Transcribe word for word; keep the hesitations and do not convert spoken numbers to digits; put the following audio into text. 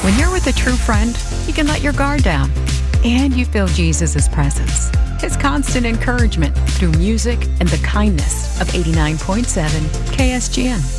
When you're with a true friend, you can let your guard down, and you feel Jesus' presence, His constant encouragement through music and the kindness of eighty-nine point seven K S G N.